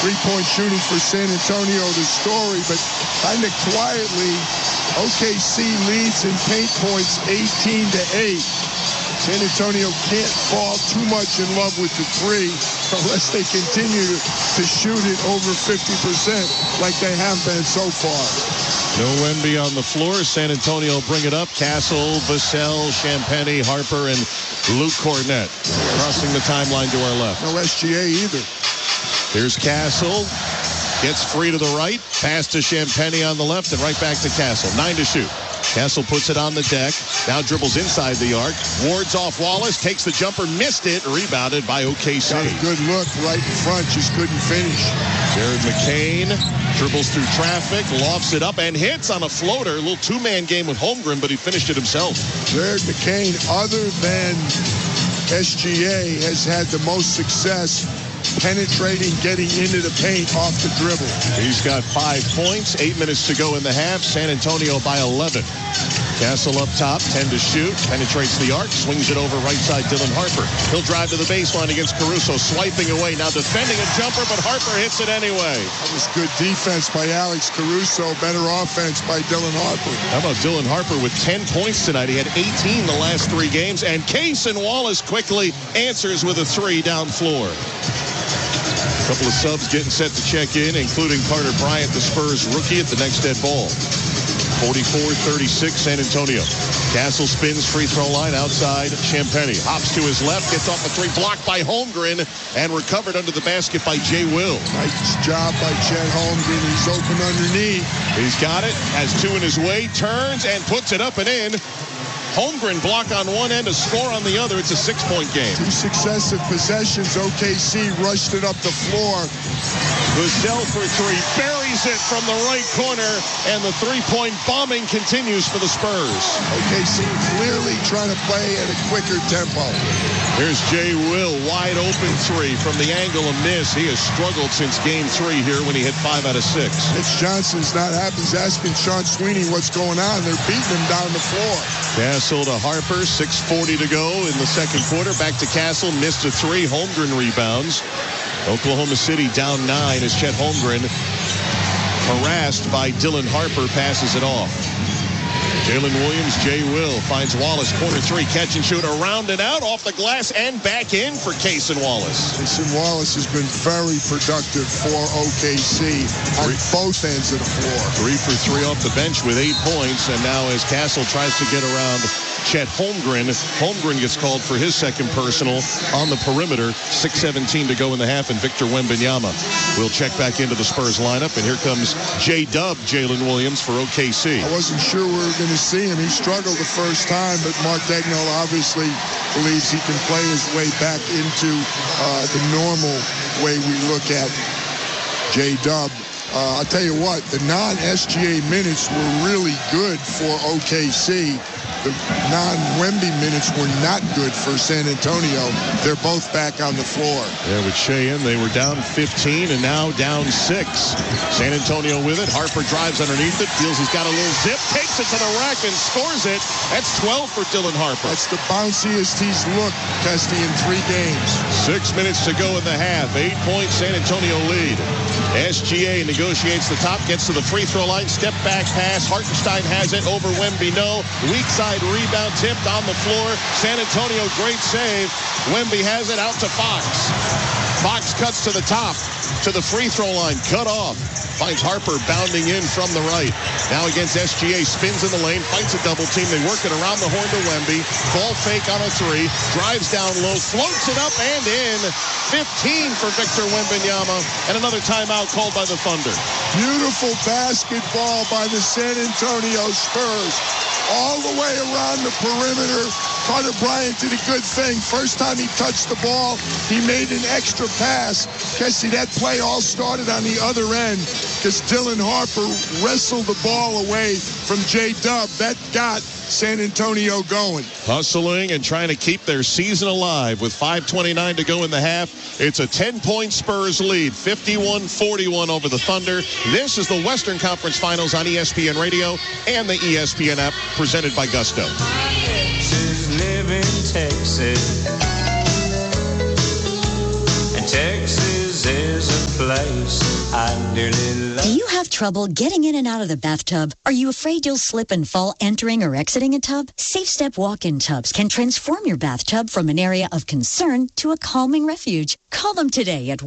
Three-point shooting for San Antonio, the story, but kind of quietly, OKC leads in paint points 18-8. San Antonio can't fall too much in love with the three unless they continue to shoot it over 50% like they have been so far. No Wemby on the floor. San Antonio bring it up. Castle, Vassell, Champagnie, Harper, and Luke Cornett crossing the timeline to our left. No SGA either. Here's Castle. Gets free to the right. Pass to Champagnie on the left and right back to Castle. 9 to shoot. Castle puts it on the deck. Now dribbles inside the arc. Wards off Wallace. Takes the jumper. Missed it. Rebounded by OKC. Got a good look right in front. Just couldn't finish. Jared McCain dribbles through traffic. Lofts it up and hits on a floater. A little two-man game with Holmgren, but he finished it himself. Jared McCain, other than SGA, has had the most success penetrating, getting into the paint off the dribble. He's got 5 points, 8 minutes to go in the half. San Antonio by 11. Castle up top, 10 to shoot, penetrates the arc, swings it over right side Dylan Harper. He'll drive to the baseline against Caruso, swiping away, now defending a jumper, but Harper hits it anyway. That was good defense by Alex Caruso, better offense by Dylan Harper. How about Dylan Harper with 10 points tonight? He had 18 the last 3 games, and Cason Wallace quickly answers with a 3 down floor. A couple of subs getting set to check in, including Carter Bryant, the Spurs rookie, at the next dead ball. 44-36 San Antonio. Castle spins free throw line outside Champagnie. Hops to his left, gets off a 3, blocked by Holmgren, and recovered under the basket by Jay Will. Nice job by Chet Holmgren. He's open underneath. He's got it, has 2 in his way, turns and puts it up and in. Holmgren block on one end, a score on the other. It's a 6-point game. 2 successive possessions. OKC rushed it up the floor. Vassell for 3, buries it from the right corner, and the 3-point bombing continues for the Spurs. OKC clearly trying to play at a quicker tempo. Here's Jay Will, wide open 3 from the angle, a miss. He has struggled since game 3 here when he hit 5 out of 6. Mitch Johnson's not happy. He's asking Sean Sweeney what's going on. They're beating him down the floor. Castle to Harper, 6:40 to go in the second quarter. Back to Castle, missed a 3. Holmgren rebounds. Oklahoma City down 9 as Chet Holmgren, harassed by Dylan Harper, passes it off. Jalen Williams, Jay Will finds Wallace, corner 3, catch and shoot, around and out, off the glass and back in for Cason Wallace. Cason Wallace has been very productive for OKC on both ends of the floor. 3 for 3 off the bench with 8 points, and now as Castle tries to get around Chet Holmgren, Holmgren gets called for his second personal on the perimeter. 6:17 to go in the half, and Victor Wembanyama will check back into the Spurs lineup, and here comes J-Dub, Jalen Williams for OKC. I wasn't sure we were going to see him. He struggled the first time, but Mark Daigneault obviously believes he can play his way back into the normal way we look at J-Dub. I'll tell you what, the non-SGA minutes were really good for OKC. The non-Wemby minutes were not good for San Antonio. They're both back on the floor. Yeah, with Shea in, they were down 15 and now down 6. San Antonio with it. Harper drives underneath it, feels he's got a little zip, takes it to the rack and scores it. That's 12 for Dylan Harper. That's the bounciest he's looked, Testy, in 3 games. 6 minutes to go in the half. 8-point San Antonio lead. SGA negotiates the top, gets to the free throw line, step back pass. Hartenstein has it over Wemby. No. Weak side rebound tipped on the floor. San Antonio, great save. Wemby has it out to Fox. Fox cuts to the top, to the free throw line, cut off. Finds Harper bounding in from the right. Now against SGA, spins in the lane, fights a double team. They work it around the horn to Wemby. Ball fake on a 3, drives down low, floats it up and in. 15 for Victor Wembanyama, and another timeout called by the Thunder. Beautiful basketball by the San Antonio Spurs. All the way around the perimeter. Carter Bryant did a good thing. First time he touched the ball, he made an extra pass. Casey, that play all started on the other end because Dylan Harper wrestled the ball away from J-Dub. That got San Antonio going. Hustling and trying to keep their season alive with 5:29 to go in the half. It's a 10-point Spurs lead, 51-41 over the Thunder. This is the Western Conference Finals on ESPN Radio and the ESPN app, presented by Gusto. Live in Texas, and Texas is a place I dearly love. Do you have trouble getting in and out of the bathtub? Are you afraid you'll slip and fall entering or exiting a tub? Safe Step walk-in tubs can transform your bathtub from an area of concern to a calming refuge. Call them today at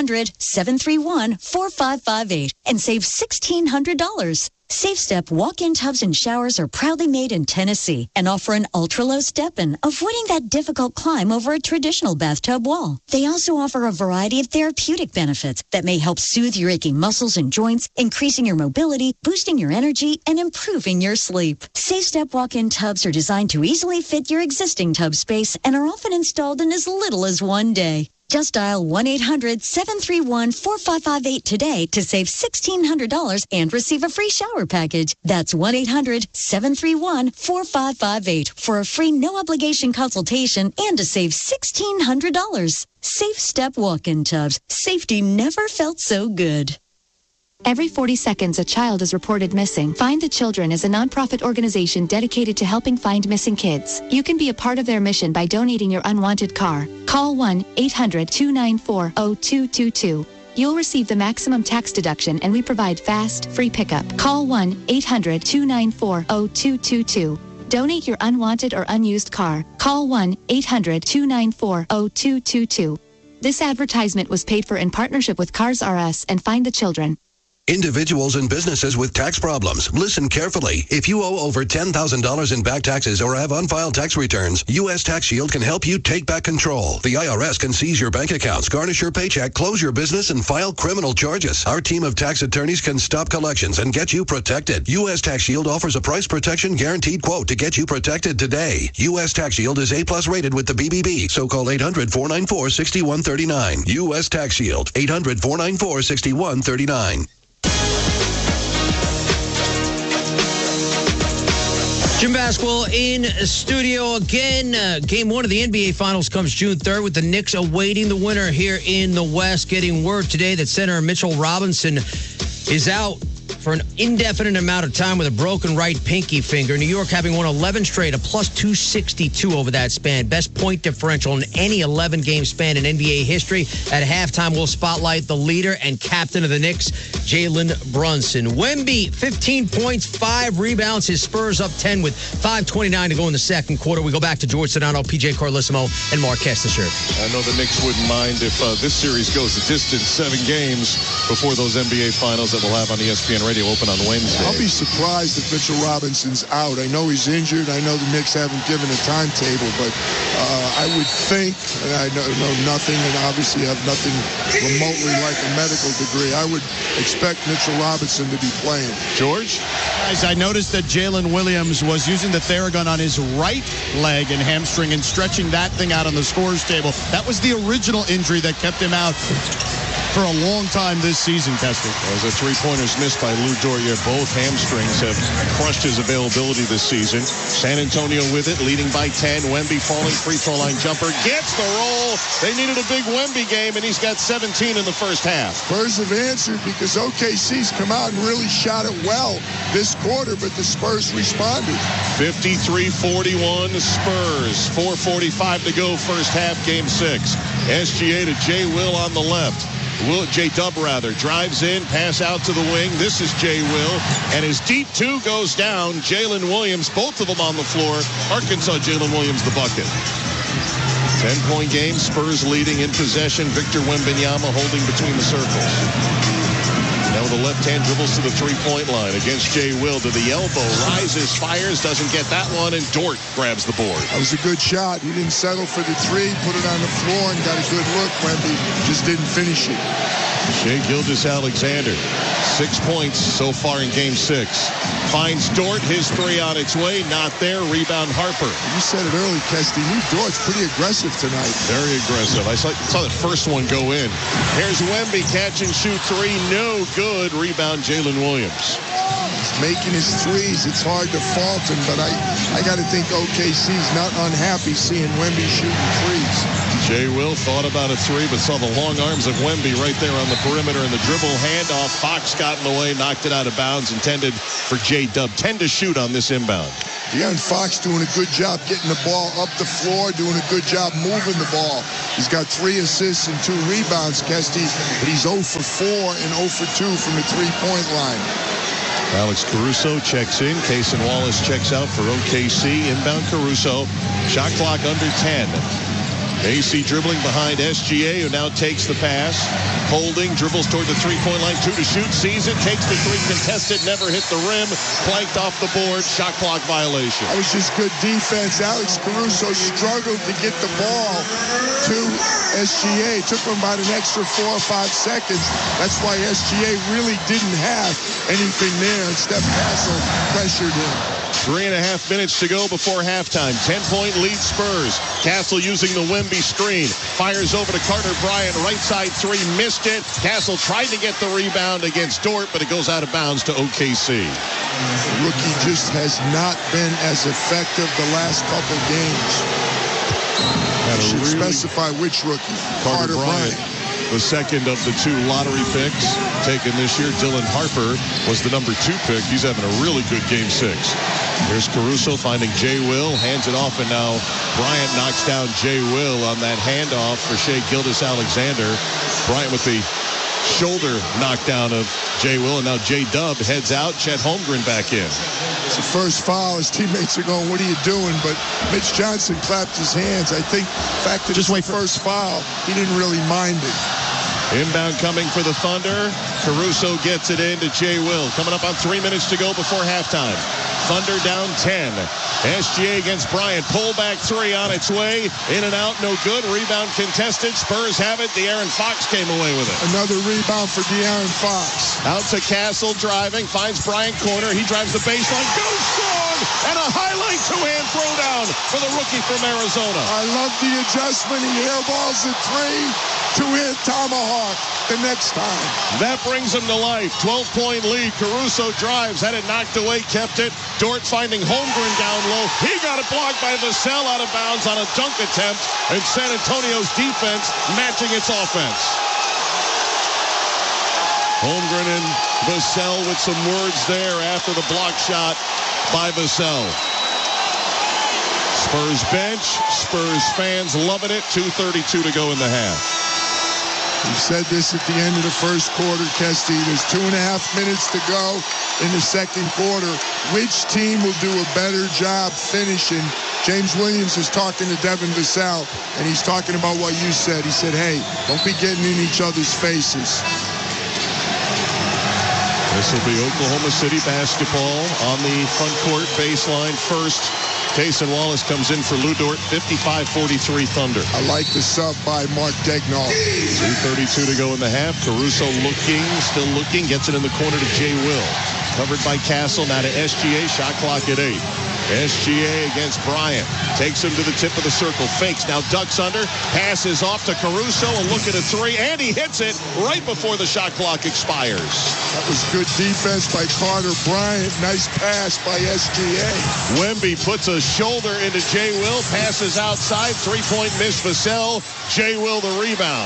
1-800-731-4558 and save $1,600. Safe Step walk-in tubs and showers are proudly made in Tennessee and offer an ultra-low step-in, avoiding that difficult climb over a traditional bathtub wall. They also offer a variety of therapeutic benefits that may help soothe your aching muscles and joints, increasing your mobility, boosting your energy, and improving your sleep. Safe Step walk-in tubs are designed to easily fit your existing tub space and are often installed in as little as one day. Just dial 1-800-731-4558 today to save $1,600 and receive a free shower package. That's 1-800-731-4558 for a free no-obligation consultation and to save $1,600. Safe Step walk-in tubs. Safety never felt so good. Every 40 seconds, a child is reported missing. Find the Children is a nonprofit organization dedicated to helping find missing kids. You can be a part of their mission by donating your unwanted car. Call 1-800-294-0222. You'll receive the maximum tax deduction, and we provide fast, free pickup. Call 1-800-294-0222. Donate your unwanted or unused car. Call 1-800-294-0222. This advertisement was paid for in partnership with Cars R Us and Find the Children. Individuals and businesses with tax problems, listen carefully. If you owe over $10,000 in back taxes or have unfiled tax returns, U.S. Tax Shield can help you take back control. The IRS can seize your bank accounts, garnish your paycheck, close your business, and file criminal charges. Our team of tax attorneys can stop collections and get you protected. U.S. Tax Shield offers a price protection guaranteed quote to get you protected today. U.S. Tax Shield is A+ rated with the BBB, so call 800-494-6139. U.S. Tax Shield, 800-494-6139. Jim Basketball in studio again. Game 1 of the NBA Finals comes June 3rd with the Knicks awaiting the winner here in the West. Getting word today that center Mitchell Robinson is out for an indefinite amount of time with a broken right pinky finger. New York having won 11 straight, a plus 262 over that span. Best point differential in any 11-game span in NBA history. At halftime, we'll spotlight the leader and captain of the Knicks, Jalen Brunson. Wemby, 15 points, 5 rebounds. His Spurs up 10 with 5:29 to go in the second quarter. We go back to George Sedano, PJ Carlissimo, and Mark Kestisher. I know the Knicks wouldn't mind if this series goes the distance, 7 games before those NBA Finals that we'll have on ESPN Radio open on Wednesday. I'll be surprised if Mitchell Robinson's out. I know he's injured. I know the Knicks haven't given a timetable, but I would think, and I know nothing, and obviously have nothing remotely like a medical degree, I would expect Mitchell Robinson to be playing. George? Guys, I noticed that Jalen Williams was using the Theragun on his right leg and hamstring and stretching that thing out on the scores table. That was the original injury that kept him out for a long time this season, Kester. Those are 3-pointers missed by Lou Dort. Both hamstrings have crushed his availability this season. San Antonio with it, leading by 10. Wemby falling, free throw line jumper, gets the roll. They needed a big Wemby game, and he's got 17 in the first half. Spurs have answered because OKC's come out and really shot it well this quarter, but the Spurs responded. 53-41 Spurs. 4:45 to go, first half, game 6. SGA to Jay Will on the left. J-Dub drives in, pass out to the wing. This is Jay Will, and his deep 2 goes down. Jalen Williams, both of them on the floor. Arkansas, Jalen Williams, the bucket. 10-point game, Spurs leading in possession. Victor Wembanyama holding between the circles. Now the left hand dribbles to the 3-point line against Jay Will to the elbow. Rises, fires, doesn't get that one, and Dort grabs the board. That was a good shot. He didn't settle for the 3, put it on the floor, and got a good look. Wemby just didn't finish it. Shai Gilgeous-Alexander, 6 points so far in game 6. Finds Dort, his 3 on its way, not there. Rebound Harper. You said it early, Kesty. Dort's pretty aggressive tonight. Very aggressive. I saw that first one go in. Here's Wemby, catch and shoot 3, no good. Rebound Jalen Williams. He's making his 3s. It's hard to fault him, but I got to think OKC's not unhappy seeing Wemby shooting 3s. Jay Will thought about a 3, but saw the long arms of Wemby right there on the perimeter, and the dribble handoff. Fox got in the way, knocked it out of bounds, intended for J-Dub. 10 to shoot on this inbound. De'Aaron Fox doing a good job getting the ball up the floor, doing a good job moving the ball. He's got 3 assists and 2 rebounds, Kesty, but he's 0 for 4 and 0 for 2 from the three-point line. Alex Caruso checks in. Cason Wallace checks out for OKC. Inbound Caruso. Shot clock under 10. AC dribbling behind SGA, who now takes the pass. Holding, dribbles toward the three-point line. 2 to shoot, sees it, takes the 3, contested, never hit the rim. Planked off the board, shot clock violation. That was just good defense. Alex Caruso struggled to get the ball to SGA. It took him about an extra 4 or 5 seconds. That's why SGA really didn't have anything there, and Steph Castle pressured him. 3.5 minutes to go before halftime. 10-point lead Spurs. Castle using the Wemby screen. Fires over to Carter Bryant. Right side 3. Missed it. Castle tried to get the rebound against Dort, but it goes out of bounds to OKC. The rookie just has not been as effective the last couple games. You should specify which rookie. Carter Bryant. The second of the 2 lottery picks taken this year. Dylan Harper was the number 2 pick. He's having a really good game 6. Here's Caruso finding Jay Will, hands it off, and now Bryant knocks down Jay Will on that handoff for Shai Gilgeous-Alexander. Bryant with the shoulder knockdown of Jay Will, and now J-Dub heads out. Chet Holmgren back in. It's the first foul. His teammates are going, what are you doing? But Mitch Johnson clapped his hands. I think the fact that it's the first foul, he didn't really mind it. Inbound coming for the Thunder. Caruso gets it into Jay Will. Coming up on 3 minutes to go before halftime. Thunder down 10. SGA against Bryant. Pull back 3 on its way. In and out, no good. Rebound contested. Spurs have it. De'Aaron Fox came away with it. Another rebound for De'Aaron Fox. Out to Castle driving. Finds Bryant corner. He drives the baseline. Goes strong. And a highlight 2-hand throwdown for the rookie from Arizona. I love the adjustment. He airballs at 3. 2-hand tomahawk the next time. That brings him to life. 12-point lead. Caruso drives. Had it knocked away. Kept it. Dort finding Holmgren down low. He got it blocked by Vassell out of bounds on a dunk attempt. And San Antonio's defense matching its offense. Holmgren and Vassell with some words there after the block shot by Vassell. Spurs bench. Spurs fans loving it. 2:32 to go in the half. We said this at the end of the first quarter, Kesty. There's 2.5 minutes to go in the second quarter. Which team will do a better job finishing? James Williams is talking to Devin Vassell, and he's talking about what you said. He said, hey, don't be getting in each other's faces. This will be Oklahoma City basketball on the front court baseline first. Cason Wallace comes in for Lou Dort, 55-43 Thunder. I like the sub by Mark Daigneault. 2:32 to go in the half. Caruso still looking, gets it in the corner to Jay Will. Covered by Castle, now to SGA, shot clock at 8. SGA against Bryant. Takes him to the tip of the circle. Fakes, now ducks under. Passes off to Caruso. A look at a 3, and he hits it right before the shot clock expires. That was good defense by Carter Bryant. Nice pass by SGA. Wemby puts a shoulder into Jay Will. Passes outside. 3-point miss Vassell. Jay Will the rebound.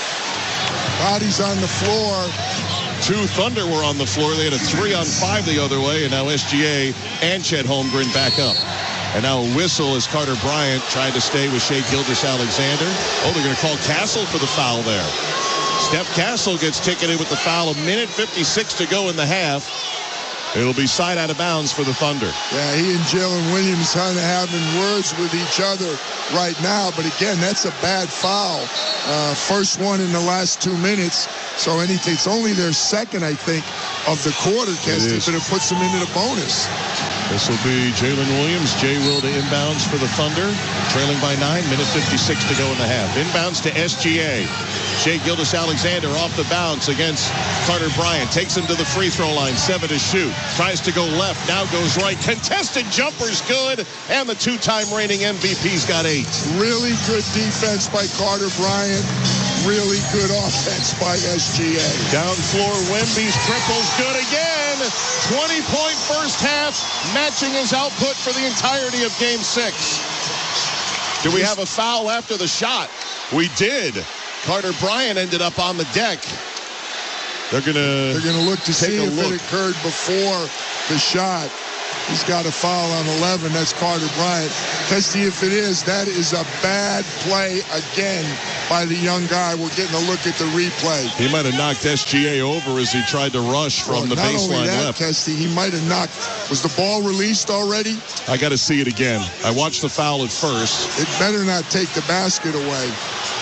Bodies on the floor. 2 Thunder were on the floor. They had a 3-on-5 the other way, and now SGA and Chet Holmgren back up. And now a whistle as Carter Bryant tried to stay with Shai Gilgeous-Alexander. Oh, they're going to call Castle for the foul there. Steph Castle gets ticketed with the foul. 1:56 to go in the half. It'll be side out of bounds for the Thunder. Yeah, he and Jalen Williams kind of having words with each other right now. But again, that's a bad foul. First one in the last 2 minutes. So it's only their second, I think, of the quarter, Kesty, but it puts them into the bonus. This will be Jalen Williams. Jay Will to inbounds for the Thunder. Trailing by 9, 1:56 to go in the half. Inbounds to SGA. Shai Gilgeous-Alexander off the bounce against Carter Bryant. Takes him to the free throw line. 7 to shoot. Tries to go left. Now goes right. Contested jumper's good. And the 2-time reigning MVP's got 8. Really good defense by Carter Bryant. Really good offense by SGA. Down floor, Wemby's triple's good again. 20-point first half, matching his output for the entirety of Game 6. Do we have a foul after the shot? We did. Carter Bryant ended up on the deck. They're gonna look to see if it occurred before the shot. He's got a foul on 11. That's Carter Bryant. Testy, if it is, that is a bad play again by the young guy. We're getting a look at the replay. He might have knocked SGA over as he tried to rush from the baseline not only that, left. Testy, he might have knocked. Was the ball released already? I got to see it again. I watched the foul at first. It better not take the basket away.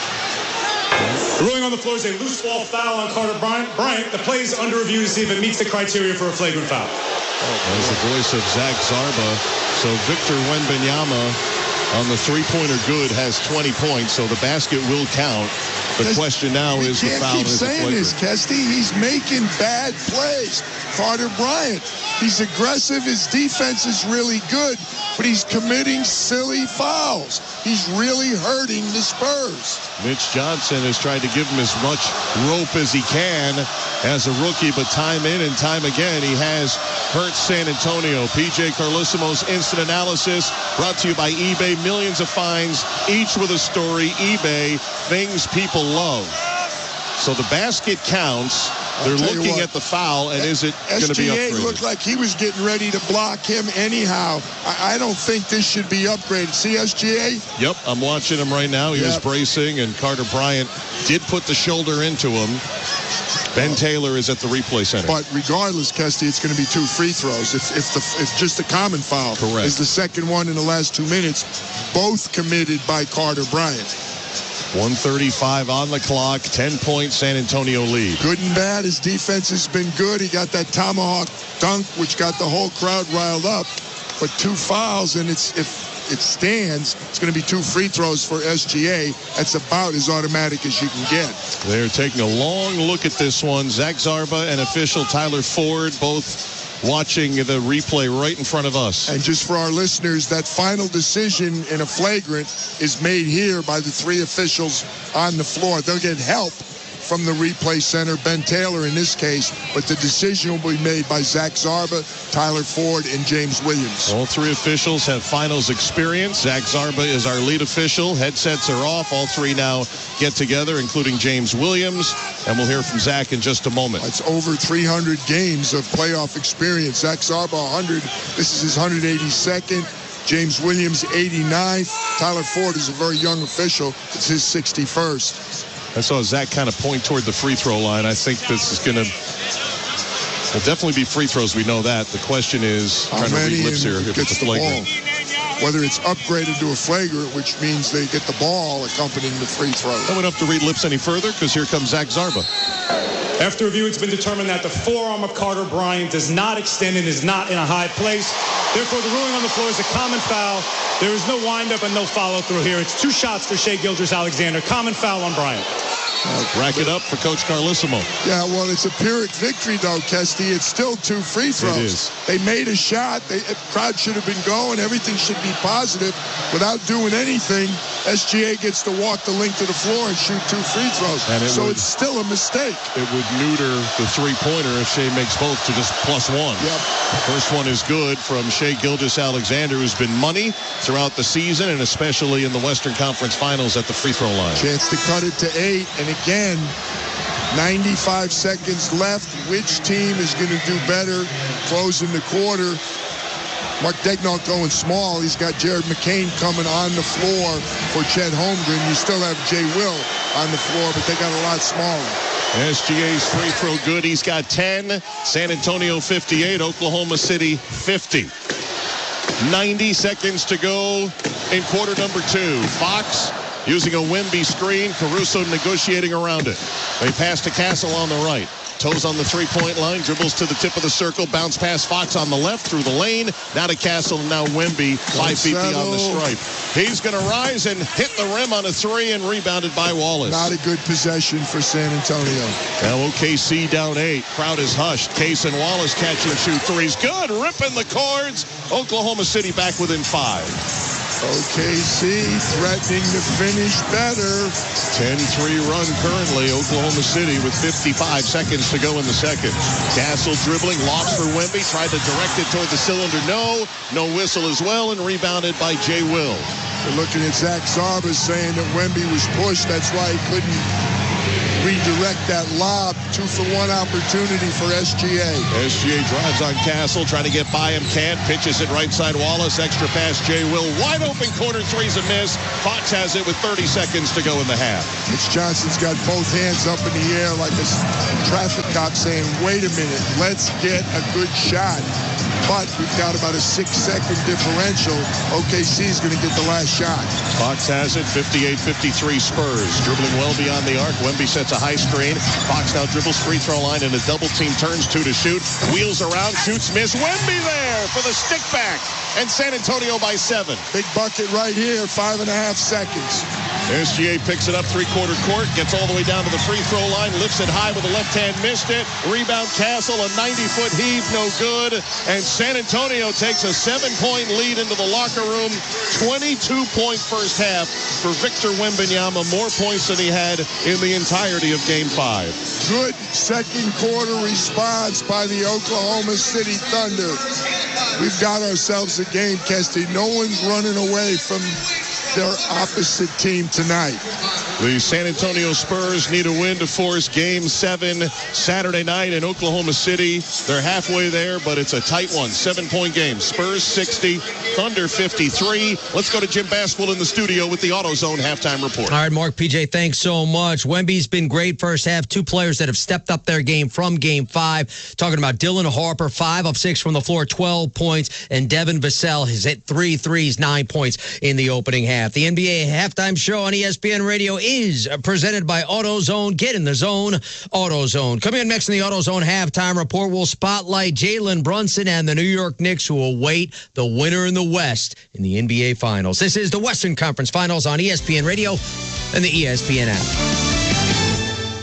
The ruling on the floor is a loose ball foul on Carter Bryant. The play is under review to see if it meets the criteria for a flagrant foul. That's the voice of Zach Zarba. So Victor Wembanyama on the three-pointer good has 20 points, so the basket will count. The question now is the foul. We can't keep saying this, Kesty. He's making bad plays. Carter Bryant, he's aggressive. His defense is really good, but he's committing silly fouls. He's really hurting the Spurs. Mitch Johnson has tried to give him as much rope as he can as a rookie, but time in and time again, he has hurt San Antonio. PJ Carlissimo's instant analysis brought to you by eBay. Millions of finds, each with a story. eBay, things people love. So the basket counts. They're looking at the foul, and is it going to be upgraded? SGA looked like he was getting ready to block him anyhow. I don't think this should be upgraded. See SGA? Yep, I'm watching him right now. He was bracing, and Carter Bryant did put the shoulder into him. Ben Taylor is at the replay center. But regardless, Kesty, it's going to be 2 free throws. If just a common foul is the second one in the last 2 minutes, both committed by Carter Bryant. 1:35 on the clock, 10-point San Antonio lead. Good and bad. His defense has been good. He got that tomahawk dunk, which got the whole crowd riled up. But 2 fouls, and if it stands, it's going to be 2 free throws for SGA. That's about as automatic as you can get. They're taking a long look at this one. Zach Zarba and official Tyler Ford both watching the replay right in front of us. And just for our listeners, that final decision in a flagrant is made here by the 3 officials on the floor. They'll get help from the replay center, Ben Taylor in this case, but the decision will be made by Zach Zarba, Tyler Ford, and James Williams. All 3 officials have finals experience. Zach Zarba is our lead official. Headsets are off. All 3 now get together, including James Williams, and we'll hear from Zach in just a moment. It's over 300 games of playoff experience. Zach Zarba, 100. This is his 182nd. James Williams, 89th. Tyler Ford is a very young official. It's his 61st. I saw Zach kind of point toward the free throw line. I think this is going to will definitely be free throws. We know that. The question is trying to read lips here if it's a flagrant. Whether it's upgraded to a flagrant, which means they get the ball accompanying the free throw. I don't have to read lips any further because here comes Zach Zarba. After review, it's been determined that the forearm of Carter Bryant does not extend and is not in a high place. Therefore, the ruling on the floor is a common foul. There is no windup and no follow-through here. It's 2 shots for Shai Gilgeous-Alexander. Common foul on Bryant. Rack it up for Coach Carlissimo. Yeah, well, it's a Pyrrhic victory, though, Kesty. It's still 2 free throws. It is. They made a shot. The crowd should have been going. Everything should be positive. Without doing anything, SGA gets to walk the length of the floor and shoot 2 free throws. So it's still a mistake. It would neuter the three-pointer if Shai makes both to just +1. Yep. First one is good from Shai Gilgeous-Alexander, who's been money throughout the season and especially in the Western Conference Finals at the free throw line. Chance to cut it to 8. And again, 95 seconds left. Which team is going to do better closing the quarter? Mark Daigneault going small. He's got Jared McCain coming on the floor for Chet Holmgren. You still have Jay Will on the floor, but they got a lot smaller. SGA's free throw good. He's got 10. San Antonio 58. Oklahoma City 50. 90 seconds to go in quarter number 2. Fox using a Wemby screen. Caruso negotiating around it. They pass to Castle on the right. Toes on the three-point line, dribbles to the tip of the circle, bounce past Fox on the left through the lane. Now to Castle, now Wemby, 5 feet beyond the stripe. He's going to rise and hit the rim on a 3 and rebounded by Wallace. Not a good possession for San Antonio. Now OKC down 8. Crowd is hushed. Case and Wallace catch and shoot threes. Good, ripping the cords. Oklahoma City back within 5. OKC threatening to finish better. 10-3 run currently. Oklahoma City with 55 seconds to go in the second. Castle dribbling, lobs for Wemby, tried to direct it toward the cylinder. No whistle as well, and rebounded by Jay Will. They're looking at Zach Zarba saying that Wemby was pushed. That's why he couldn't redirect that lob. 2-for-1 opportunity for SGA. SGA drives on Castle, trying to get by him. Can't. Pitches it right side Wallace. Extra pass Jay Will. Wide open corner three's a miss. Fox has it with 30 seconds to go in the half. Mitch Johnson's got both hands up in the air like a traffic cop saying, wait a minute, let's get a good shot. But we've got about a 6-second differential. OKC's going to get the last shot. Fox has it, 58-53 Spurs. Dribbling well beyond the arc. Wemby sets a high screen. Fox now dribbles free throw line in a double team. Turns 2 to shoot. Wheels around, shoots, miss. Wemby there for the stick back. And San Antonio by 7. Big bucket right here, 5.5 seconds. SGA picks it up three-quarter court, gets all the way down to the free throw line, lifts it high with the left hand, missed it. Rebound Castle, a 90-foot heave, no good. And San Antonio takes a 7-point lead into the locker room. 22-point first half for Victor Wembanyama, more points than he had in the entirety of Game 5. Good second quarter response by the Oklahoma City Thunder. We've got ourselves a game, Kesty. No one's running away from their opposite team tonight. The San Antonio Spurs need a win to force Game 7 Saturday night in Oklahoma City. They're halfway there, but it's a tight one. 7-point game. Spurs 60, Thunder 53. Let's go to Jim Basquill in the studio with the AutoZone halftime report. All right, Mark, PJ, thanks so much. Wemby's been great first half. 2 players that have stepped up their game from Game 5. Talking about Dylan Harper, 5 of 6 from the floor, 12 points. And Devin Vassell has hit 3 threes, 9 points in the opening half. The NBA halftime show on ESPN Radio is presented by AutoZone. Get in the zone, AutoZone. Coming up next in the AutoZone halftime report, we'll spotlight Jalen Brunson and the New York Knicks, who await the winner in the West in the NBA Finals. This is the Western Conference Finals on ESPN Radio and the ESPN app.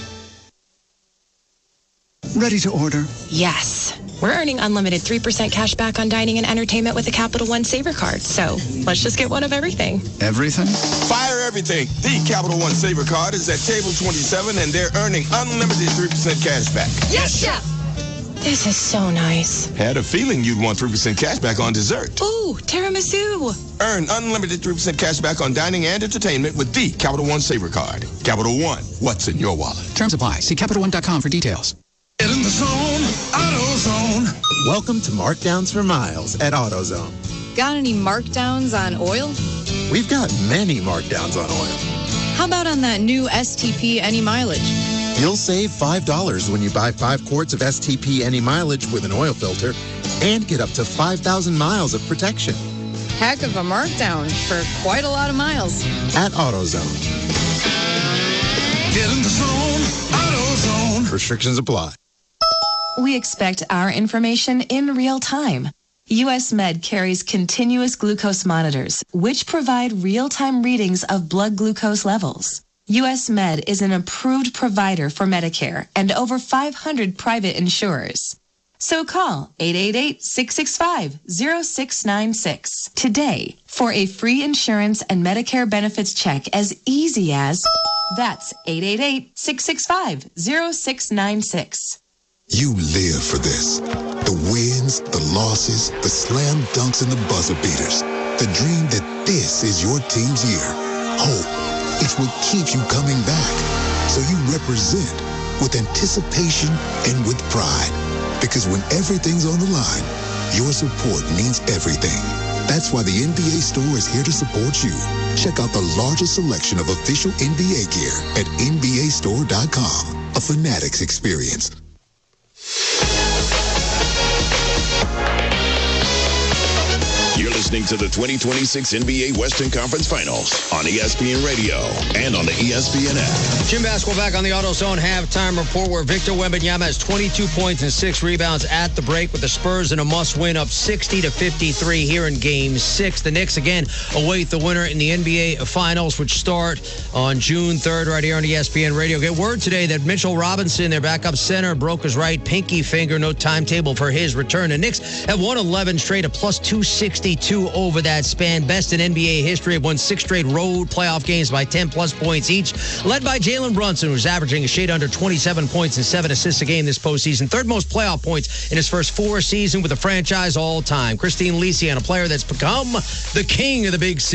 Ready to order? Yes. We're earning unlimited 3% cash back on dining and entertainment with a Capital One Saver card. So let's just get one of everything. Everything? Fire everything. The Capital One Saver card is at table 27, and they're earning unlimited 3% cash back. Yes, Chef! This is so nice. Had a feeling you'd want 3% cash back on dessert. Ooh, tiramisu. Earn unlimited 3% cash back on dining and entertainment with the Capital One Saver card. Capital One, what's in your wallet? Terms apply. See CapitalOne.com for details. Get in the zone, AutoZone. Welcome to Markdowns for Miles at AutoZone. Got any markdowns on oil? We've got many markdowns on oil. How about on that new STP Any Mileage? You'll save $5 when you buy 5 quarts of STP Any Mileage with an oil filter and get up to 5,000 miles of protection. Heck of a markdown for quite a lot of miles. At AutoZone. Get in the zone, AutoZone. Restrictions apply. We expect our information in real time. US Med carries continuous glucose monitors, which provide real-time readings of blood glucose levels. US Med is an approved provider for Medicare and over 500 private insurers. So call 888-665-0696 today for a free insurance and Medicare benefits check as easy as... That's 888-665-0696. You live for this. The wins, the losses, the slam dunks, and the buzzer beaters. The dream that this is your team's year. Hope. It's what keeps you coming back. So you represent with anticipation and with pride. Because when everything's on the line, your support means everything. That's why the NBA Store is here to support you. Check out the largest selection of official NBA gear at NBAstore.com. A Fanatics experience. You're listening to the 2026 NBA Western Conference Finals on ESPN Radio and on the ESPN app. Jim Basquill back on the AutoZone halftime report, where Victor Wembanyama has 22 points and 6 rebounds at the break, with the Spurs in a must-win up 60-53 here in Game 6. The Knicks, again, await the winner in the NBA Finals, which start on June 3rd right here on ESPN Radio. Get word today that Mitchell Robinson, their backup center, broke his right pinky finger. No timetable for his return. The Knicks have won 11 straight, a plus 262 over that span. Best in NBA history. Have won 6 straight road playoff games by 10-plus points each. Led by Jalen Brunson, who's averaging a shade under 27 points and 7 assists a game this postseason. 3rd most playoff points in his first 4 seasons with the franchise all time. Christine Lisian, a player that's become the king of the big city. 'City.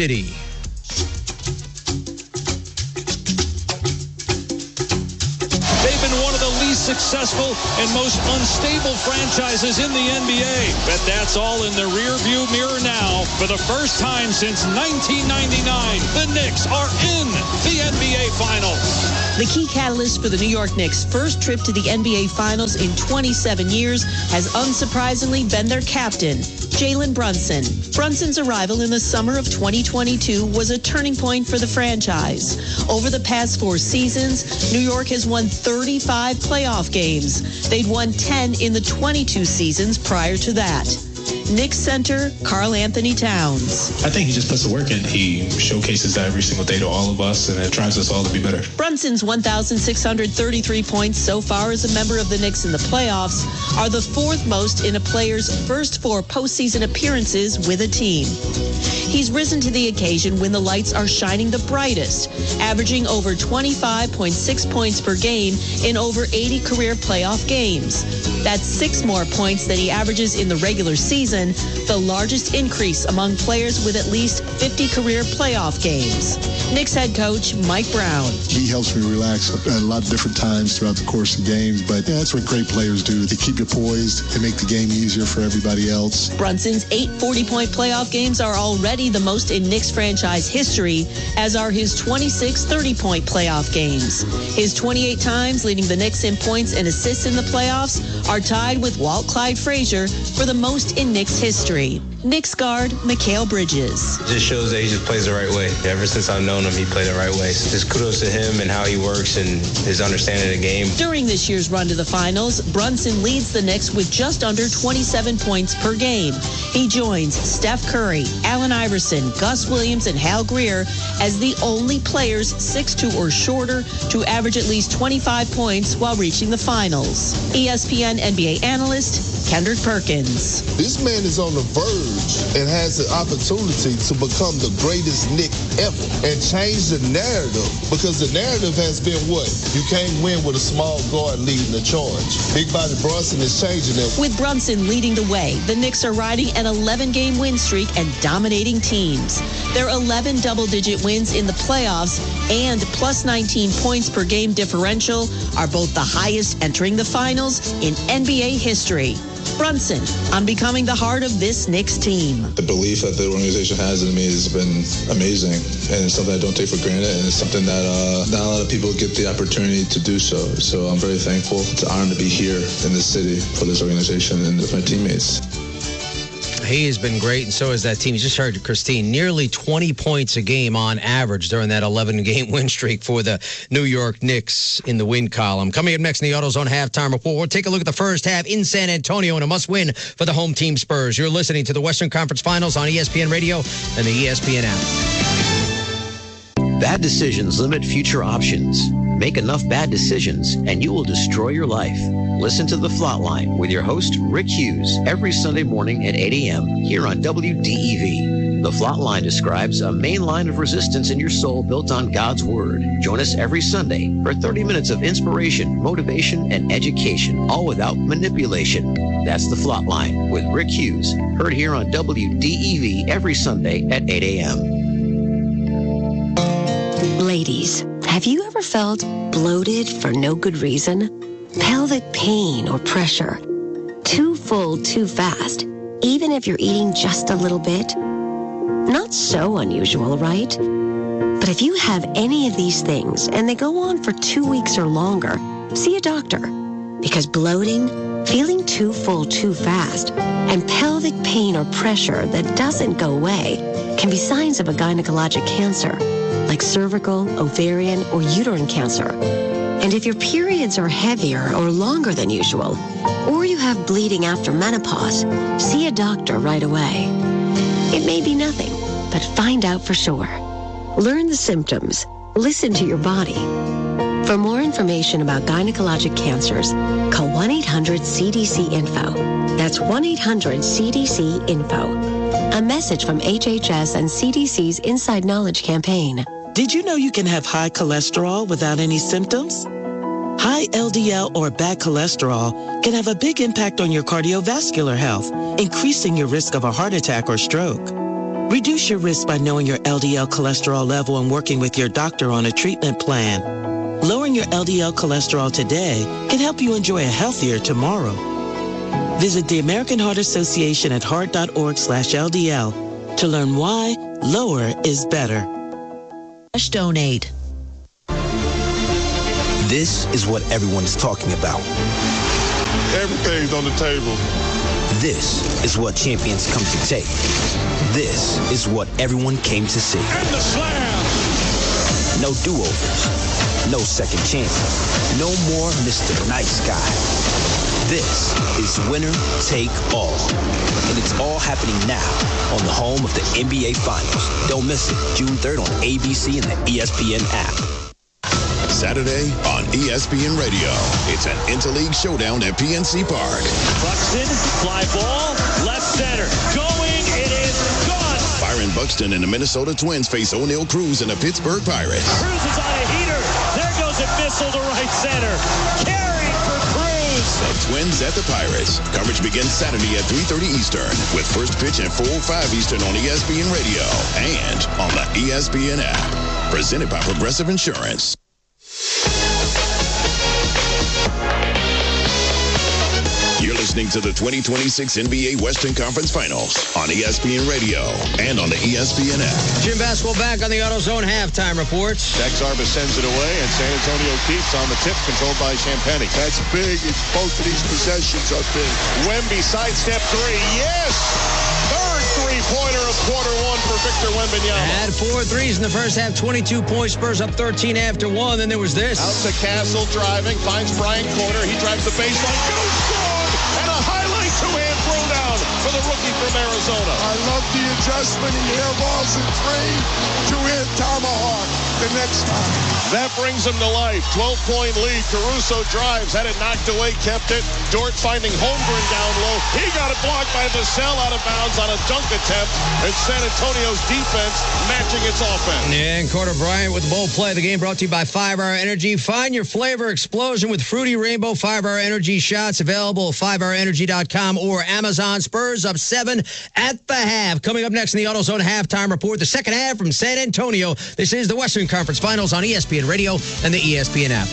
successful and most unstable franchises in the NBA. But that's all in the rearview mirror now. For the first time since 1999, the Knicks are in the NBA Finals. The key catalyst for the New York Knicks' first trip to the NBA Finals in 27 years has unsurprisingly been their captain, Jalen Brunson. Brunson's arrival in the summer of 2022 was a turning point for the franchise. Over the past 4 seasons, New York has won 35 playoff games. They'd won 10 in the 22 seasons prior to that. Knicks center Karl Anthony Towns. I think he just puts the work in. He showcases that every single day to all of us, and it drives us all to be better. Brunson's 1,633 points so far as a member of the Knicks in the playoffs are the 4th most in a player's first 4 postseason appearances with a team. He's risen to the occasion when the lights are shining the brightest, averaging over 25.6 points per game in over 80 career playoff games. That's 6 more points than he averages in the regular season, the largest increase among players with at least 50 career playoff games. Knicks head coach Mike Brown. He helps me relax at a lot of different times throughout the course of games, but that's what great players do. They keep you poised. They make the game easier for everybody else. Brunson's 8 40-point playoff games are already the most in Knicks franchise history, as are his 26 30-point playoff games. His 28 times leading the Knicks in points and assists in the playoffs are tied with Walt Clyde Frazier for the most in Knicks history. Knicks guard Mikal Bridges. It just shows that he just plays the right way. Ever since I've known him, he played the right way. So just kudos to him and how he works and his understanding of the game. During this year's run to the finals, Brunson leads the Knicks with just under 27 points per game. He joins Steph Curry, Allen Iverson, Gus Williams, and Hal Greer as the only players 6'2" or shorter to average at least 25 points while reaching the finals. ESPN NBA analyst Kendrick Perkins. This man is on the verge and has the opportunity to become the greatest Knick ever and change the narrative, because the narrative has been what? You can't win with a small guard leading the charge. Big body Brunson is changing it. With Brunson leading the way, the Knicks are riding an 11-game win streak and dominating teams. Their 11 double-digit wins in the playoffs and plus 19 points per game differential are both the highest entering the finals in NBA history. Brunson on becoming the heart of this Knicks team. The belief that the organization has in me has been amazing, and it's something I don't take for granted, and it's something that not a lot of people get the opportunity to do so. So I'm very thankful. It's an honor to be here in this city for this organization and with my teammates. He has been great, and so has that team. You just heard Christine, nearly 20 points a game on average during that 11-game win streak for the New York Knicks in the win column. Coming up next in the AutoZone halftime report, we'll take a look at the first half in San Antonio and a must-win for the home team Spurs. You're listening to the Western Conference Finals on ESPN Radio and the ESPN app. Bad decisions limit future options. Make enough bad decisions, and you will destroy your life. Listen to The Flatline with your host, Rick Hughes, every Sunday morning at 8 a.m. here on WDEV. The Flatline describes a main line of resistance in your soul built on God's Word. Join us every Sunday for 30 minutes of inspiration, motivation, and education, all without manipulation. That's The Flatline with Rick Hughes, heard here on WDEV every Sunday at 8 a.m. Ladies, have you ever felt bloated for no good reason? Pelvic pain or pressure? Too full, too fast, even if you're eating just a little bit? Not so unusual, right? But if you have any of these things and they go on for 2 weeks or longer, see a doctor. Because bloating, feeling too full too fast, and pelvic pain or pressure that doesn't go away can be signs of a gynecologic cancer, like cervical, ovarian, or uterine cancer. And if your periods are heavier or longer than usual, or you have bleeding after menopause, see a doctor right away. It may be nothing, but find out for sure. Learn the symptoms. Listen to your body. For more information about gynecologic cancers, call 1-800-CDC-INFO. That's 1-800-CDC-INFO. A message from HHS and CDC's Inside Knowledge campaign. Did you know you can have high cholesterol without any symptoms? High LDL or bad cholesterol can have a big impact on your cardiovascular health, increasing your risk of a heart attack or stroke. Reduce your risk by knowing your LDL cholesterol level and working with your doctor on a treatment plan. Lowering Lowering your LDL cholesterol today can help you enjoy a healthier tomorrow. Visit the American Heart Association at heart.org/LDL to learn why lower is better. Donate. This is what everyone's talking about. Everything's on the table. This is what champions come to take. This is what everyone came to see. And the slam! No do-overs. No second chances. No more Mr. Nice Guy. This is winner take all. And it's all happening now on the home of the NBA Finals. Don't miss it. June 3rd on ABC and the ESPN app. Saturday on ESPN Radio. It's an interleague showdown at PNC Park. Buxton, fly ball, left center. Going, it is gone. Byron Buxton and the Minnesota Twins face O'Neal Cruz and the Pittsburgh Pirates. Cruz is on a heater. There goes a missile to right center. Carried for Cruz. The Twins at the Pirates. Coverage begins Saturday at 3:30 Eastern with first pitch at 4:05 Eastern on ESPN Radio and on the ESPN app. Presented by Progressive Insurance. You're listening to the 2026 NBA Western Conference Finals on ESPN Radio and on the ESPN app. Jim Basketball back on the AutoZone halftime reports. Dax Arbus sends it away, and San Antonio keeps on the tip, controlled by Champagny. That's big. It's both of these possessions are big. Wemby sidestep three. Yes! Third three-pointer of quarter one for Victor Wembanyama. Had 4 threes in the first half, 22 points. Spurs up 13 after one. Then there was this. Out to Castle driving, finds Brian Corner. He drives the baseline, goes good, and a highlight two-hand throwdown for the rookie from Arizona. I love the adjustment. He airballs in three, two-hand tomahawk the next time. That brings him to life. 12-point lead. Caruso drives, had it knocked away, kept it. Dort finding Holmgren down low. He got it blocked by Vassell out of bounds on a dunk attempt. And San Antonio's defense matching its offense. And Carter Bryant with the bold play. The game brought to you by 5-Hour Energy. Find your flavor explosion with Fruity Rainbow 5-Hour Energy shots available at 5hourenergy.com or Amazon. Spurs up 7 at the half. Coming up next in the AutoZone halftime report, the second half from San Antonio. This is the Western Conference Finals on ESPN Radio and the ESPN app.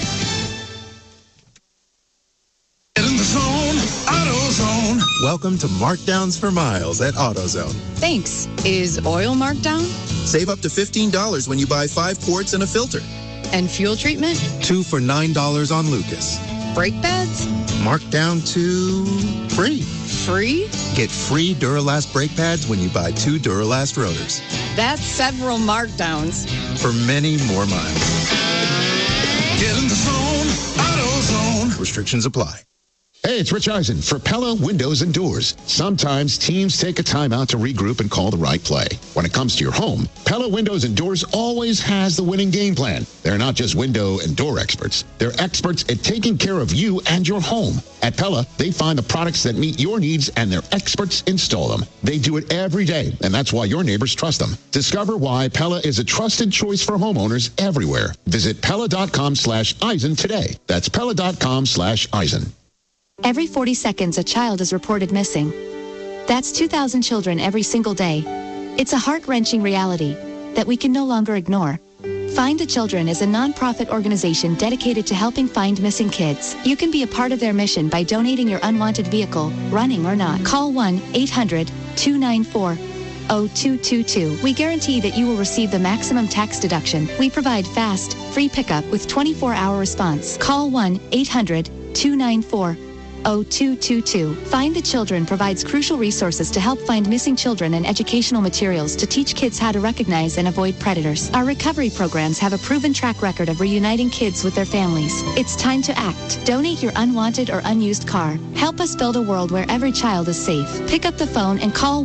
In the zone, AutoZone. Welcome to Markdowns for Miles at AutoZone. Thanks. Is oil marked down? Save up to $15 when you buy 5 quarts and a filter. And fuel treatment? 2 for $9 on Lucas. Brake pads? Marked down to free. Free? Get free Duralast brake pads when you buy 2 Duralast rotors. That's several markdowns. For many more miles. Get in the zone, AutoZone. Restrictions apply. Hey, it's Rich Eisen for Pella Windows and Doors. Sometimes teams take a time out to regroup and call the right play. When it comes to your home, Pella Windows and Doors always has the winning game plan. They're not just window and door experts. They're experts at taking care of you and your home. At Pella, they find the products that meet your needs and their experts install them. They do it every day, and that's why your neighbors trust them. Discover why Pella is a trusted choice for homeowners everywhere. Visit Pella.com/Eisen today. That's Pella.com/Eisen. Every 40 seconds, a child is reported missing. That's 2,000 children every single day. It's a heart-wrenching reality that we can no longer ignore. Find the Children is a nonprofit organization dedicated to helping find missing kids. You can be a part of their mission by donating your unwanted vehicle, running or not. Call 1-800-294-0222. We guarantee that you will receive the maximum tax deduction. We provide fast, free pickup with 24-hour response. Call 1-800-294-0222. Find the Children provides crucial resources to help find missing children and educational materials to teach kids how to recognize and avoid predators. Our recovery programs have a proven track record of reuniting kids with their families. It's time to act. Donate your unwanted or unused car. Help us build a world where every child is safe. Pick up the phone and call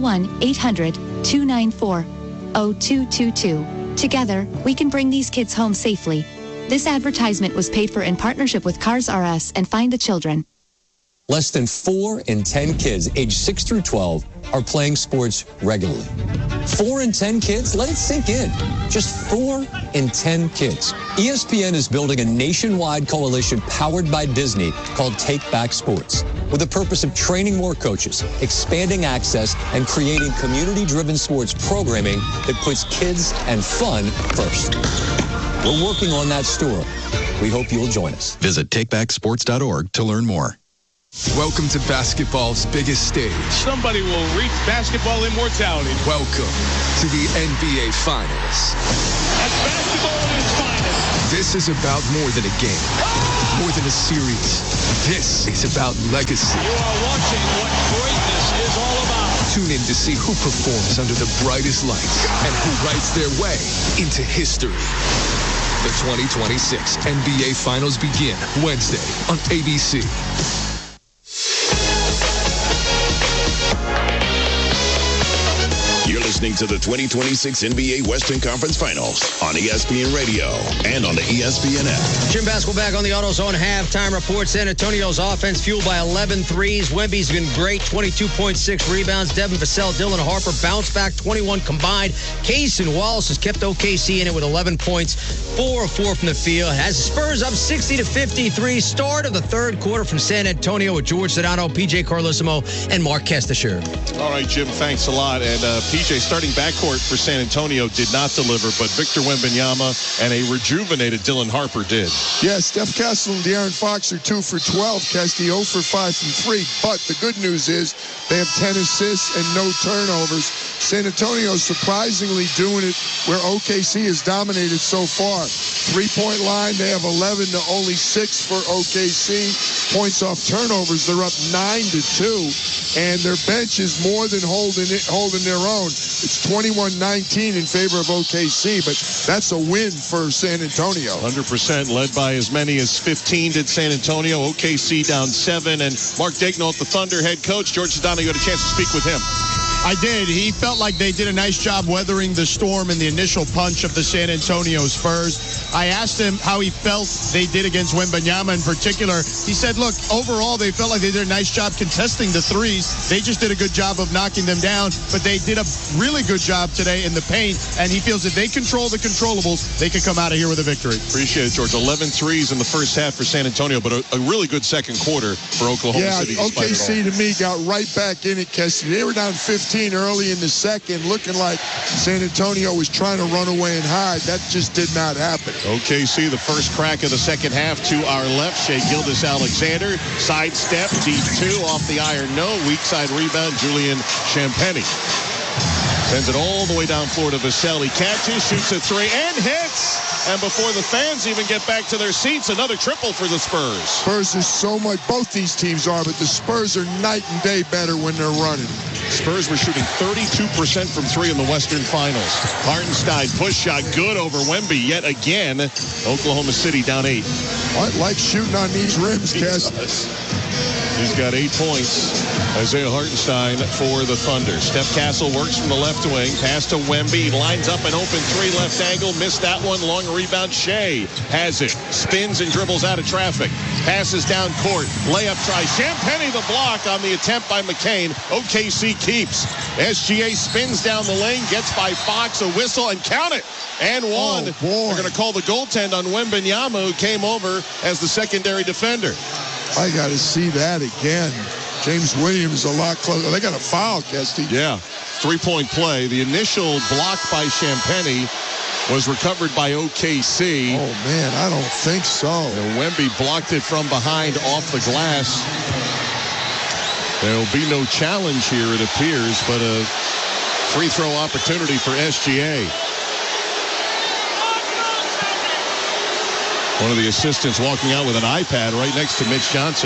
1-800-294-0222. Together, we can bring these kids home safely. This advertisement was paid for in partnership with Cars R Us and Find the Children. Less than 4 in 10 kids aged 6 through 12 are playing sports regularly. 4 in 10 kids? Let it sink in. Just 4 in 10 kids. ESPN is building a nationwide coalition powered by Disney called Take Back Sports, with the purpose of training more coaches, expanding access, and creating community-driven sports programming that puts kids and fun first. We're working on that story. We hope you'll join us. Visit takebacksports.org to learn more. Welcome to basketball's biggest stage. Somebody will reach basketball immortality. Welcome to the NBA Finals. That's basketball at its finest. This is about more than a game, more than a series. This is about legacy. You are watching what greatness is all about. Tune in to see who performs under the brightest lights and who writes their way into history. The 2026 NBA Finals begin Wednesday on ABC. You're listening to the 2026 NBA Western Conference Finals on ESPN Radio and on the ESPN app. Jim Baskel back on the AutoZone halftime report. San Antonio's offense fueled by 11 threes. Wemby's been great, 22.6 rebounds. Devin Vassell, Dylan Harper bounced back, 21 combined. Cason Wallace has kept OKC in it with 11 points, 4 of 4 from the field. Has the Spurs up 60-53. Start of the third quarter from San Antonio with George Sedano, PJ Carlesimo, and Mark Kestisher. All right, Jim, thanks a lot. And PJ, starting backcourt for San Antonio did not deliver, but Victor Wembanyama and a rejuvenated Dylan Harper did. Yeah, Steph Castle and De'Aaron Fox are 2 for 12. Kesty 0 for 5 from 3. But the good news is they have 10 assists and no turnovers. San Antonio surprisingly doing it where OKC has dominated so far. 3-point line, they have 11 to only 6 for OKC. Points off turnovers, they're up 9-2. And their bench is more than holding their own. It's 21-19 in favor of OKC, but that's a win for San Antonio. 100% led by as many as 15 did San Antonio. OKC down 7. And Mark Daigneault, the Thunder head coach. George Sedano, you had a chance to speak with him. I did. He felt like they did a nice job weathering the storm and the initial punch of the San Antonio Spurs. I asked him how he felt they did against Wembanyama in particular. He said, look, overall, they felt like they did a nice job contesting the threes. They just did a good job of knocking them down, but they did a really good job today in the paint, and he feels if they control the controllables, they could come out of here with a victory. Appreciate it, George. 11 threes in the first half for San Antonio, but a really good second quarter for Oklahoma City. Yeah, OKC to me got right back in it, Kessie. They were down 15 early in the second, looking like San Antonio was trying to run away and hide. That just did not happen. OKC, the first crack of the second half to our left. Shai Gilgeous-Alexander, sidestep, deep 2 off the iron, no. Weak side rebound, Julian Champagnie. Sends it all the way down floor to Vassell. He catches, shoots a 3, and hits. And before the fans even get back to their seats, another triple for the Spurs. Spurs is so much, both these teams are, but the Spurs are night and day better when they're running. Spurs were shooting 32% from 3 in the Western Finals. Hartenstein push shot good over Wemby yet again. Oklahoma City down 8. I like shooting on these rims, Cass. He's got 8 points. Isaiah Hartenstein for the Thunder. Steph Castle works from the left wing. Pass to Wemby. Lines up an open 3 left angle. Missed that one. Long rebound. Shai has it. Spins and dribbles out of traffic. Passes down court. Layup try. Champagnie the block on the attempt by McCain. OKC keeps. SGA spins down the lane. Gets by Fox. A whistle and count it. And one. Oh, boy. They're going to call the goaltend on Wembanyama, who came over as the secondary defender. I got to see that again. James Williams a lot closer. They got a foul, Kesty. Yeah, 3-point play. The initial block by Champagnie was recovered by OKC. Oh, man, I don't think so. And Wemby blocked it from behind off the glass. There will be no challenge here, it appears, but a free throw opportunity for SGA. One of the assistants walking out with an iPad right next to Mitch Johnson.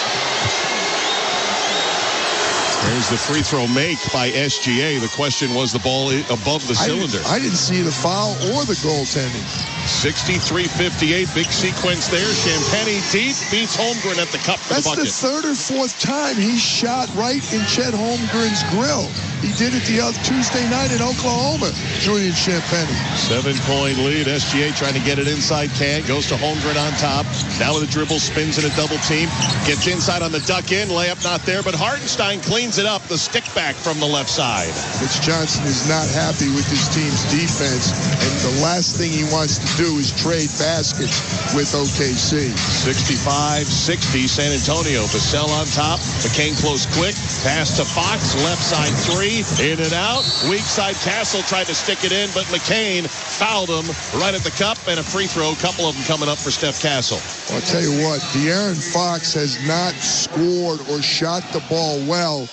There's the free throw make by SGA. The question was the ball above the cylinder. I didn't see the foul or the goaltending. 63-58, big sequence there. Champagnie deep, beats Holmgren at the cup for the bucket. That's the 3rd or 4th time he shot right in Chet Holmgren's grill. He did it the other Tuesday night in Oklahoma, Julian Champagnie. 7-point lead. SGA trying to get it inside, can't. Goes to Holmgren on top. Now with a dribble, spins in a double team. Gets inside on the duck in. Layup not there, but Hartenstein cleans it up. The stick back from the left side. Mitch Johnson is not happy with his team's defense, and the last thing he wants to do is trade baskets with OKC. 65-60 San Antonio. Vassell on top. McCain close quick. Pass to Fox. Left side three. In and out. Weak side. Castle tried to stick it in, but McCain fouled him right at the cup, and a free throw. A couple of them coming up for Steph Castle. Well, I'll tell you what, De'Aaron Fox has not scored or shot the ball well.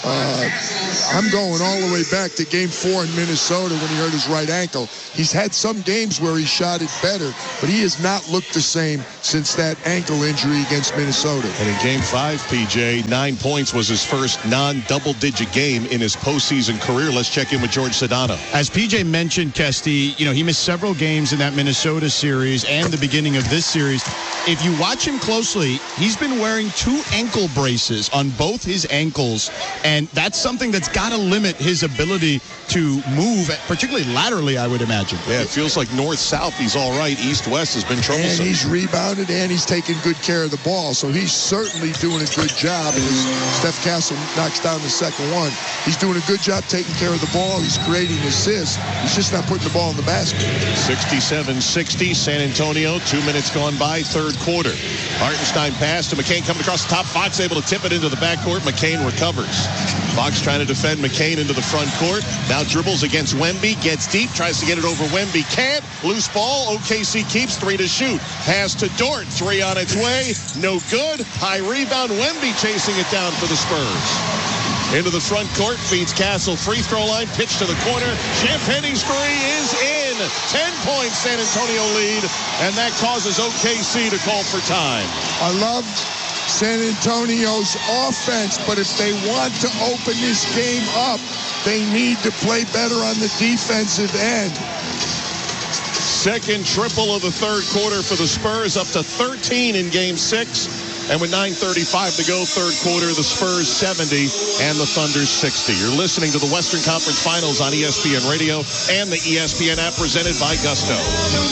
I'm going all the way back to game 4 in Minnesota when he hurt his right ankle. He's had some games where he shot it better, but he has not looked the same since that ankle injury against Minnesota. And in game 5, PJ, 9 points was his first non-double-digit game in his postseason career. Let's check in with George Sedano. As PJ mentioned, Kesty, he missed several games in that Minnesota series and the beginning of this series. If you watch him closely, he's been wearing 2 ankle braces on both his ankles, and that's something that's got to limit his ability to move, particularly laterally, I would imagine. Yeah, it feels like north-south he's all right. East-west has been troublesome. And he's rebounded, and he's taking good care of the ball, so he's certainly doing a good job. As Steph Castle knocks down the second one, he's doing a good job taking care of the ball. He's creating assists. He's just not putting the ball in the basket. 67-60 San Antonio. 2 minutes gone by, third quarter. Hartenstein pass to McCain coming across the top. Fox able to tip it into the backcourt. McCain recovers. Fox trying to defend McCain into the front court. Now dribbles against Wemby. Gets deep. Tries to get it over Wemby. Can't. Loose ball. OKC keeps 3 to shoot. Pass to Dort. 3 on its way. No good. High rebound. Wemby chasing it down for the Spurs. Into the front court. Feeds Castle. Free throw line. Pitch to the corner. Champagne's 3 is in. 10 points San Antonio lead. And that causes OKC to call for time. I love San Antonio's offense, but if they want to open this game up, they need to play better on the defensive end. Second triple of the third quarter for the Spurs, up to 13 in game 6. And with 9:35 to go, third quarter, the Spurs 70 and the Thunder 60. You're listening to the Western Conference Finals on ESPN Radio and the ESPN app presented by Gusto.